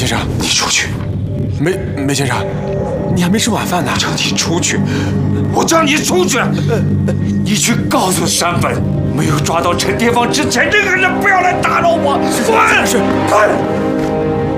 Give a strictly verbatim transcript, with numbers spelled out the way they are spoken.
先生， 你出去。 梅梅先生，你还没吃晚饭呢。 叫你出去，我叫你出去。你去告诉山本，没有抓到陈天放之前，任何人不要来打扰我。滚！ 是。 滚！